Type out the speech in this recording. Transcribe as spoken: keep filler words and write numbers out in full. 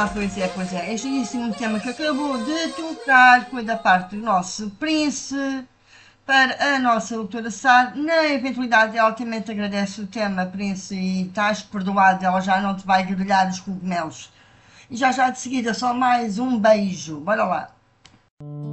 Ah, pois é, pois é. Este belíssimo tema que acabou de tocar foi da parte do nosso Prince para a nossa doutora Sá. Na eventualidade, ela também te agradece o tema, Prince, e estás perdoado, ela já não te vai grelhar os cogumelos. E já já de seguida, só mais um beijo. Bora lá.